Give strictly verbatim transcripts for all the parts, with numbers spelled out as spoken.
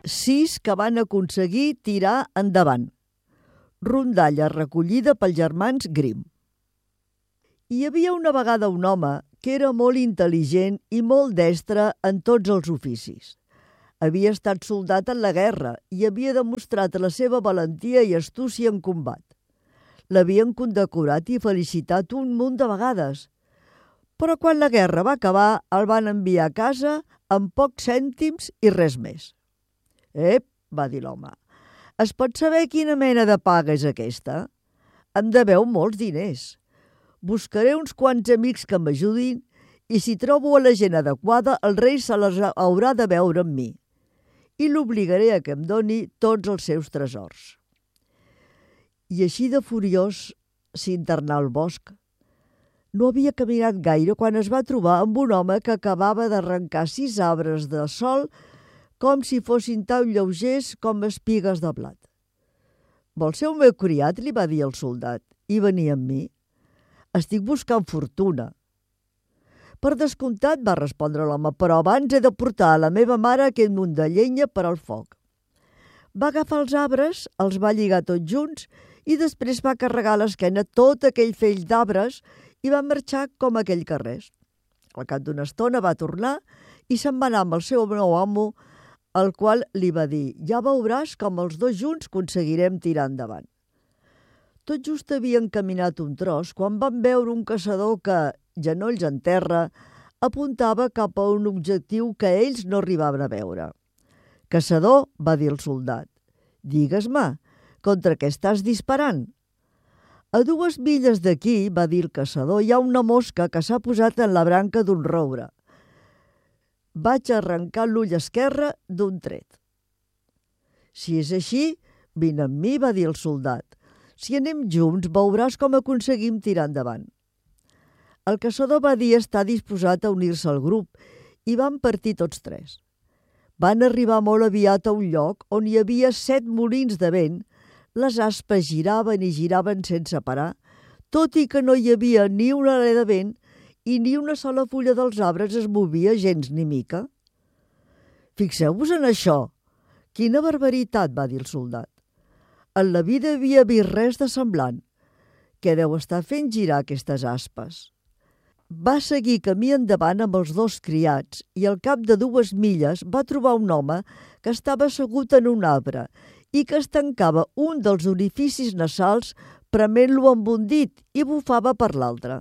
sis que van aconseguir tirar endavant. Rondalla recollida pels germans Grimm. Hi havia una vegada un home que era molt intel·ligent i molt destre en tots els oficis. Havia estat soldat en la guerra i havia demostrat la seva valentia i astúcia en combat. L'havien condecorat i felicitat un munt de vegades. Però quan la guerra va acabar, el van enviar a casa amb pocs cèntims i res més. «Ep», va dir l'home, «es pot saber quina mena de paga és aquesta? Em deveu molts diners. Buscaré uns quants amics que m'ajudin i si trobo a la gent adequada, el rei se les haurà de veure amb mi i l'obligaré a que em doni tots els seus tresors». I així de furiós s'internà al bosc. No havia caminat gaire quan es va trobar amb un home que acabava d'arrencar sis arbres de sol com si fossin tan lleugers com espigues de blat. «Vol ser el meu criat?», li va dir el soldat, «i venir amb mi? Estic buscant fortuna». «Per descomptat», va respondre l'home, «però abans he de portar a la meva mare aquest munt de llenya per al foc». Va agafar els arbres, els va lligar tots junts i després va carregar a l'esquena tot aquell feix d'arbres i va marxar com aquell que res. Al cap d'una estona va tornar i se'n va anar amb el seu nou amo, el qual li va dir: «Ja veuràs com els dos junts aconseguirem tirar endavant». Tot just havien caminat un tros quan van veure un caçador que, genolls en terra, apuntava cap a un objectiu que ells no arribaven a veure. «Caçador», va dir el soldat, «digues-me, contra què estàs disparant?» «A dues milles d'aquí», va dir el caçador, «hi ha una mosca que s'ha posat en la branca d'un roure. Vaig arrencar l'ull esquerre d'un tret». «Si és així, vine amb mi», va dir el soldat. «Si anem junts, veuràs com aconseguim tirar endavant». El caçador va dir estar disposat a unir-se al grup i van partir tots tres. Van arribar molt aviat a un lloc on hi havia set molins de vent. Les aspes giraven i giraven sense parar, tot i que no hi havia ni una alè de vent i ni una sola fulla dels arbres es movia gens ni mica. «Fixeu-vos en això! Quina barbaritat», va dir el soldat. «En la vida havia vist res de semblant. Què deu estar fent girar aquestes aspes?» Va seguir camí endavant amb els dos criats i al cap de dues milles va trobar un home que estava assegut en un arbre i que es tancava un dels orificis nasals prement-lo amb un dit i bufava per l'altre.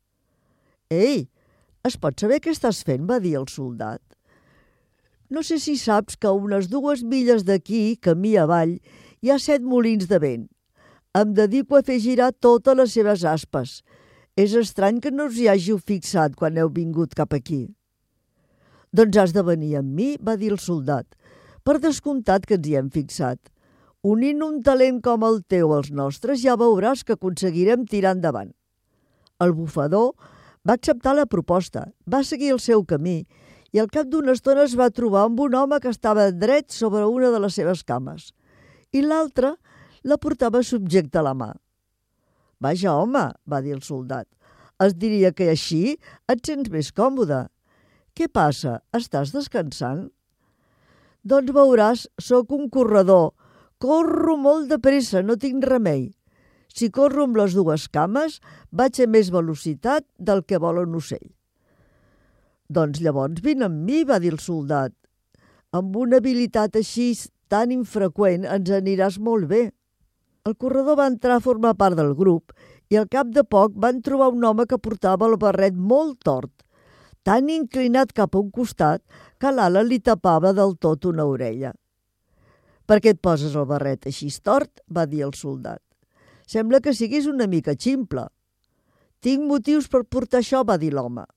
«Ei, es pot saber què estàs fent?», va dir el soldat. «No sé si saps que a unes dues milles d'aquí, camí avall, hi ha set molins de vent. Em dedico a fer girar totes les seves aspes. És estrany que no us hi hàgiu fixat quan heu vingut cap aquí». «Doncs has de venir amb mi», va dir el soldat. «Per descomptat que ens hi hem fixat. Unint un talent com el teu als nostres, ja veuràs que aconseguirem tirar endavant». El bufador va acceptar la proposta, va seguir el seu camí i al cap d'una estona es va trobar amb un home que estava dret sobre una de les seves cames i l'altre la portava subjecta a la mà. «Vaja, home», va dir el soldat, «es diria que així et sents més còmode. Què passa? Estàs descansant?» «Doncs veuràs, sóc un corredor. Corro molt de pressa, no tinc remei. Si corro amb les dues cames, vaig a més velocitat del que vola un ocell». «Doncs llavors vine amb mi», va dir el soldat. «Amb una habilitat així tan infreqüent ens aniràs molt bé». El corredor va entrar a formar part del grup i al cap de poc van trobar un home que portava el barret molt tort, tan inclinat cap a un costat que l'ala li tapava del tot una orella. «Per què et poses el barret així tort?», va dir el soldat. «Sembla que siguis una mica ximple». «Tinc motius per portar això», va dir l'home.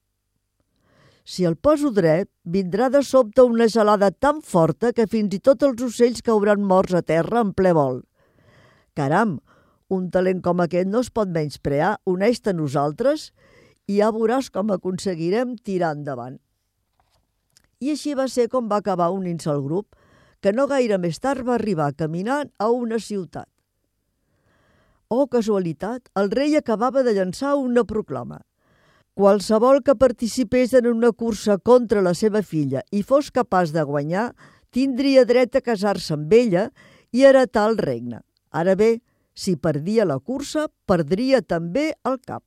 «Si el poso dret, vindrà de sobte una gelada tan forta que fins i tot els ocells cauran morts a terra en ple vol. Caram, un talent com aquest no es pot menysprear, uneix-te a nosaltres i ja veuràs com aconseguirem tirar endavant». I així va ser com va acabar unint-se al grup, que no gaire més tard va arribar caminant a una ciutat. Oh, casualitat, el rei acabava de llançar una proclama. Qualsevol que participés en una cursa contra la seva filla i fos capaç de guanyar tindria dret a casar-se amb ella i heretar el regne. Ara bé, si perdia la cursa, perdria també el cap.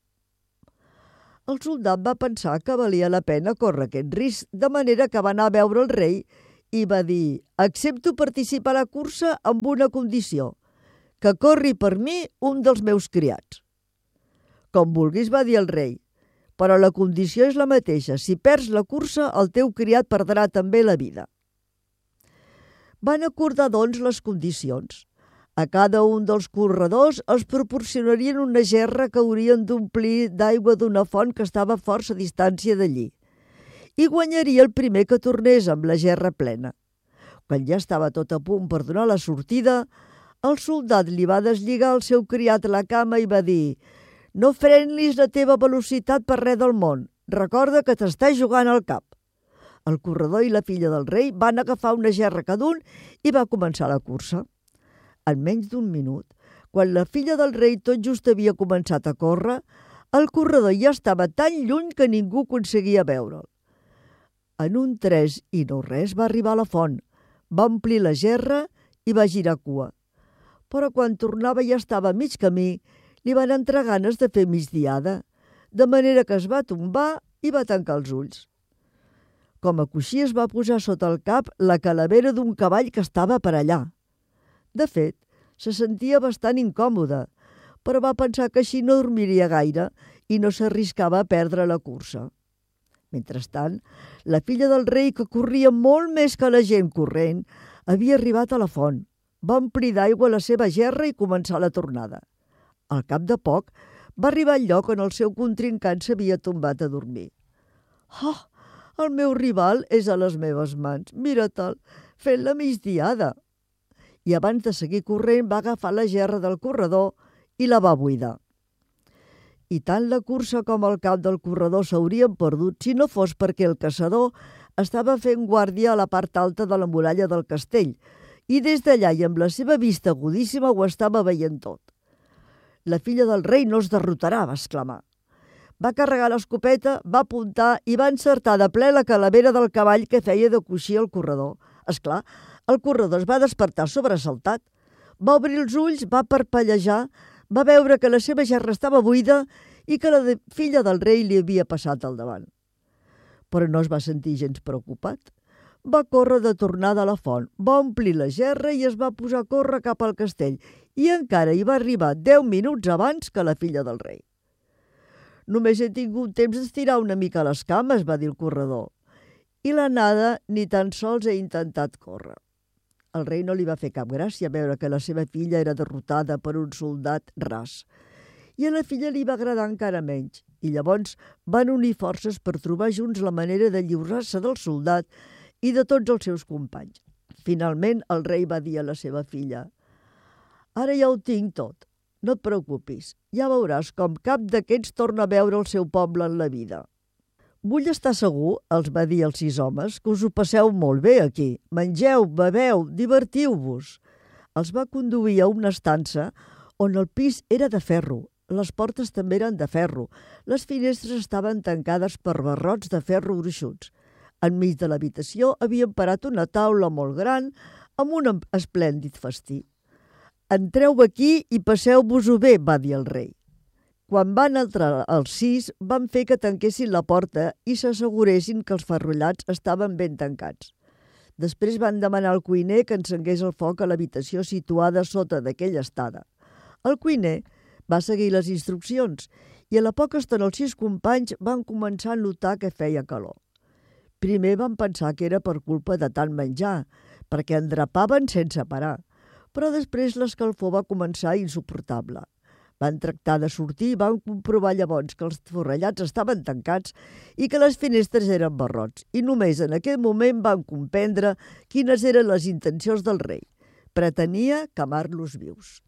El soldat va pensar que valia la pena córrer aquest risc, de manera que va anar a veure el rei i va dir: «Accepto participar a la cursa amb una condició, que corri per mi un dels meus criats». «Com vulguis», va dir el rei, «però la condició és la mateixa. Si perds la cursa, el teu criat perdrà també la vida». Van acordar, doncs, les condicions. A cada un dels corredors els proporcionarien una gerra que haurien d'omplir d'aigua d'una font que estava a força distància d'allí. I guanyaria el primer que tornés amb la gerra plena. Quan ja estava tot a punt per donar la sortida, el soldat li va deslligar el seu criat a la cama i va dir: «No frenis la teva velocitat per res del món. Recorda que t'estàs jugant al cap». El corredor i la filla del rei van agafar una gerra cada un i va començar la cursa. En menys d'un minut, quan la filla del rei tot just havia començat a córrer, el corredor ja estava tan lluny que ningú aconseguia veure'l. En un tres i no res va arribar a la font, va omplir la gerra i va girar cua. Però quan tornava ja estava a mig camí, li van entrar ganes de fer migdiada, de manera que es va tombar i va tancar els ulls. Com a coixí es va posar sota el cap la calavera d'un cavall que estava per allà. De fet, se sentia bastant incòmode, però va pensar que així no dormiria gaire i no s'arriscava a perdre la cursa. Mentrestant, la filla del rei, que corria molt més que la gent corrent, havia arribat a la font, va omplir d'aigua la seva gerra i començar la tornada. Al cap de poc, va arribar al lloc on el seu contrincant s'havia tombat a dormir. «Oh, el meu rival és a les meves mans, mira-te'l, fent la migdiada». I abans de seguir corrent va agafar la gerra del corredor i la va buidar. I tant la cursa com el cap del corredor s'haurien perdut si no fos perquè el caçador estava fent guàrdia a la part alta de la muralla del castell i des d'allà i amb la seva vista agudíssima ho estava veient tot. «La filla del rei no es derrotarà», va exclamar. Va carregar l'escopeta, va apuntar i va encertar de ple la calavera del cavall que feia de coixí al corredor. Esclar, el corredor es va despertar sobresaltat. Va obrir els ulls, va parpellejar, va veure que la seva gerra estava buida i que la de filla del rei li havia passat al davant. Però no es va sentir gens preocupat. Va córrer de tornada a la font, va omplir la gerra i es va posar a córrer cap al castell i encara hi va arribar deu minuts abans que la filla del rei. «Només he tingut temps d'estirar una mica les cames», va dir el corredor, «i l'anada ni tan sols he intentat córrer». Al rei no li va fer cap gràcia veure que la seva filla era derrotada per un soldat ras. I a la filla li va agradar encara menys, i llavors van unir forces per trobar junts la manera de lliurar-se del soldat i de tots els seus companys. Finalment, el rei va dir a la seva filla: «Ara ja ho tinc tot. No et preocupis, ja veuràs com cap d'aquests torna a veure el seu poble en la vida». «Vull estar segur», els va dir als sis homes, «que us ho passeu molt bé aquí. Mengeu, beveu, divertiu-vos». Els va conduir a una estança on el pis era de ferro, les portes també eren de ferro, les finestres estaven tancades per barrots de ferro gruixuts. Enmig de l'habitació havien parat una taula molt gran amb un esplèndid festí. «Entreu aquí i passeu-vos-ho bé», va dir el rei. Quan van entrar els sis, van fer que tanquessin la porta i s'asseguressin que els ferrollats estaven ben tancats. Després van demanar al cuiner que encengués el foc a l'habitació situada sota d'aquella estada. El cuiner va seguir les instruccions i a la poca estona els sis companys van començar a notar que feia calor. Primer van pensar que era per culpa de tant menjar, perquè endrapaven sense parar, però després l'escalfor va començar insuportable. Van tractar de sortir i van comprovar llavors que els forrellats estaven tancats i que les finestres eren barrots. I només en aquell moment van comprendre quines eren les intencions del rei. Pretenia quemar-los vius.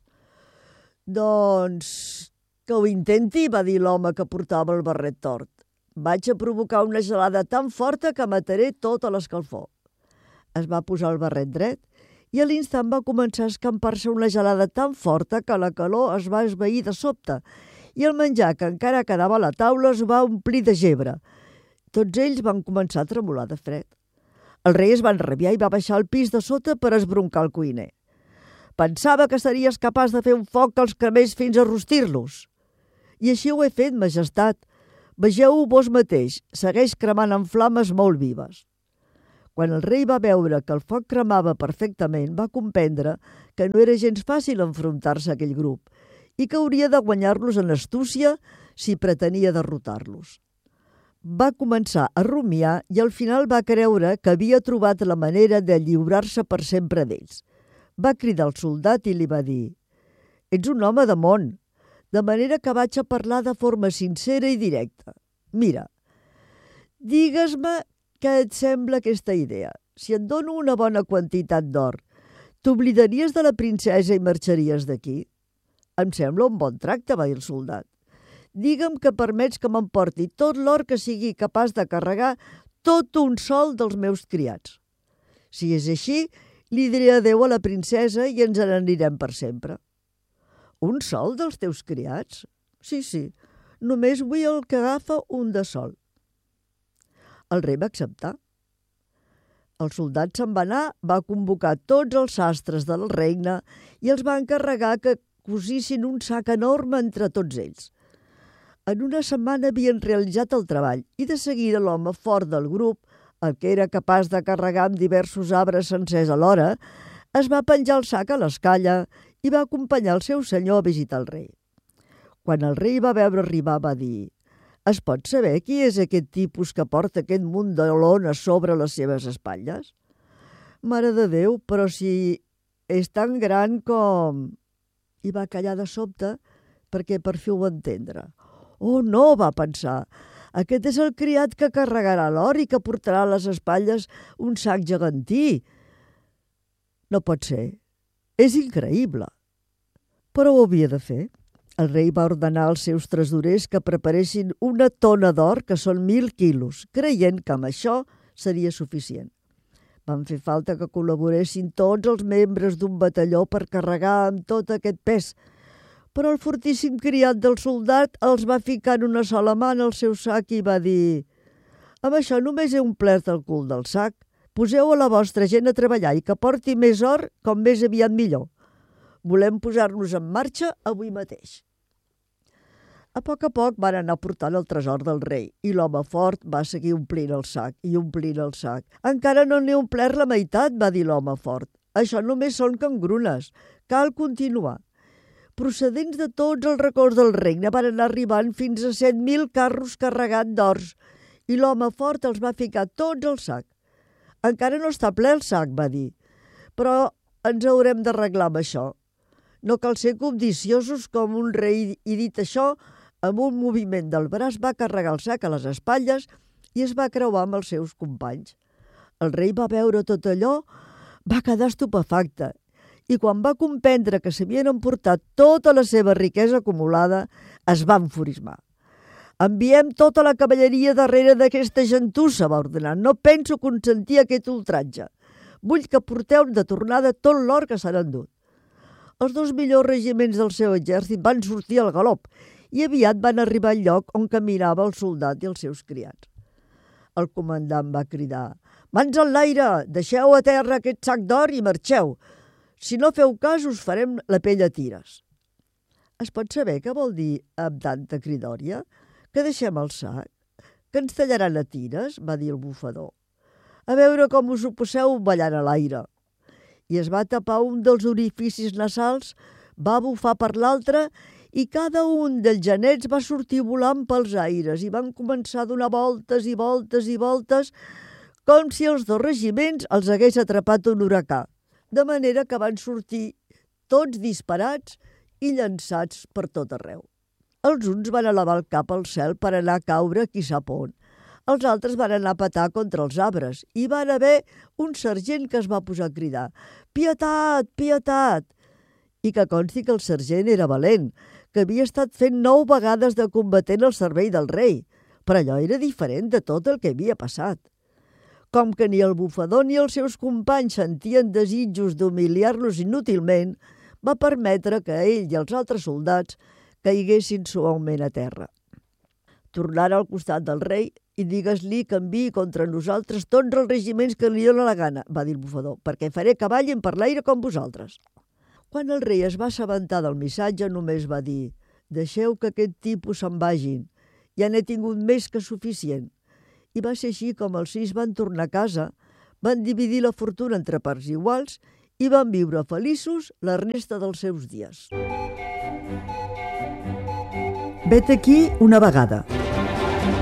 «Doncs que ho intenti», va dir l'home que portava el barret tort. «Vaig a provocar una gelada tan forta que mataré tota l'escalfor». Es va posar el barret dret i a l'instant va començar a escampar-se una gelada tan forta que la calor es va esvair de sobte i el menjar que encara quedava a la taula es va omplir de gebre. Tots ells van començar a tremolar de fred. El rei es va enrabiar i va baixar al pis de sota per esbroncar el cuiner. Pensava que series capaç de fer un foc que els cremés fins a rostir-los. I així ho he fet, majestat. Vegeu-ho vos mateix, segueix cremant en flames molt vives. Quan el rei va veure que el foc cremava perfectament, va comprendre que no era gens fàcil enfrontar-se a aquell grup i que hauria de guanyar-los en astúcia si pretenia derrotar-los. Va començar a rumiar i al final va creure que havia trobat la manera de lliurar-se per sempre d'ells. Va cridar al soldat i li va dir: «Ets un home de món, de manera que vaig a parlar de forma sincera i directa. Mira, digues-me què et sembla aquesta idea. Si et dono una bona quantitat d'or, t'oblidaries de la princesa i marxaries d'aquí?» «Em sembla un bon tracte», va dir el soldat. «Digue'm que permets que m'emporti tot l'or que sigui capaç de carregar tot un sol dels meus criats. Si és així, li diré adeu a la princesa i ens n'anirem per sempre». «Un sol dels teus criats?» «Sí, sí, només vull el que agafa un de sol». El rei va acceptar. El soldat se'n va anar, va convocar tots els sastres del regne i els va encarregar que cosissin un sac enorme entre tots ells. En una setmana havien realitzat el treball i de seguida l'home fort del grup, el que era capaç de carregar amb diversos arbres sencers alhora, es va penjar el sac a l'escalla i va acompanyar el seu senyor a visitar el rei. Quan el rei va veure arribar va dir: «Es pot saber qui és aquest tipus que porta aquest munt de lona sobre les seves espatlles?» «Mare de Déu, però si és tan gran com...» I va callar de sobte perquè per fi ho va entendre. «Oh, no», va pensar, «aquest és el criat que carregarà l'or i que portarà a les espatlles un sac gegantí. No pot ser. És increïble». Però ho havia de fer. El rei va ordenar als seus tresorers que preparessin una tona d'or, que són mil quilos, creient que amb això seria suficient. Van fer falta que col·laboressin tots els membres d'un batalló per carregar amb tot aquest pes, però el fortíssim criat del soldat els va ficar en una sola mà en el seu sac i va dir: «Amb això només he omplert el cul del sac. Poseu a la vostra gent a treballar i que porti més or com més aviat millor. Volem posar-nos en marxa avui mateix». A poc a poc van anar portant el tresor del rei i l'home fort va seguir omplint el sac i omplint el sac. «Encara no n'he omplert la meitat», va dir l'home fort. «Això només són cangrunes. Cal continuar». Procedents de tots els racons del regne van anar arribant fins a set mil carros carregats d'ors i l'home fort els va ficar tots al sac. «Encara no està ple el sac», va dir, «però ens haurem d'arreglar amb això. No cal ser cobdiciosos com un rei», i dit això, amb un moviment del braç va carregar el sac a les espatlles i es va creuar amb els seus companys. El rei va veure tot allò, va quedar estupefacte i quan va comprendre que s'havien emportat tota la seva riquesa acumulada, es va enfurismar. «Enviem tota la cavalleria darrere d'aquesta gentussa», va ordenar. «No penso consentir aquest ultratge. Vull que porteu de tornada tot l'or que s'han endut». Els dos millors regiments del seu exèrcit van sortir al galop i aviat van arribar al lloc on caminava el soldat i els seus criats. El comandant va cridar: «Mans enlaire, deixeu a terra aquest sac d'or i marxeu. Si no feu cas, us farem la pell a tires». «Es pot saber què vol dir amb tanta cridòria? Que deixem el sac? Que ens tallaran a tires?» va dir el bufador. «A veure com us ho poseu ballant a l'aire». I es va tapar un dels orificis nasals, va bufar per l'altre i cada un dels genets va sortir volant pels aires i van començar a donar voltes i voltes i voltes com si els dos regiments els hagués atrapat un huracà, de manera que van sortir tots disparats i llançats per tot arreu. Els uns van elevar el cap al cel per anar a caure qui sap on. Els altres van anar a petar contra els arbres i van haver un sergent que es va posar a cridar: «Pietat, pietat!» I que consti que el sergent era valent, que havia estat fent nou vegades de combatent al servei del rei, però allò era diferent de tot el que havia passat. Com que ni el bufador ni els seus companys sentien desitjos d'humiliar-los inútilment, va permetre que ell i els altres soldats caiguessin suaument a terra. Tornant al costat del rei i digues-li que enviï contra nosaltres tots els regiments que li dóna la gana, va dir el bufador, perquè faré que ballin per l'aire com vosaltres. Quan el rei es va assabentar del missatge, només va dir: deixeu que aquest tipus se'n vagin, ja n'he tingut més que suficient. I va ser així com els sis van tornar a casa, van dividir la fortuna entre parts iguals i van viure feliços la resta dels seus dies. Vet aquí una vegada.